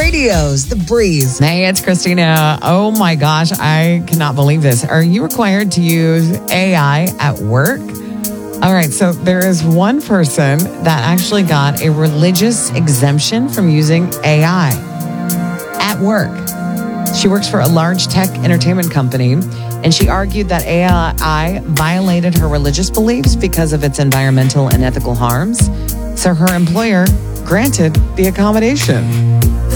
radio's The Breeze. Hey, it's Christina. Oh my gosh, I cannot believe this. Are you required to use AI at work? All right, so there is one person that actually got a religious exemption from using AI at work. She works for a large tech entertainment company, and she argued that AI violated her religious beliefs because of its environmental and ethical harms. So her employer granted the accommodation.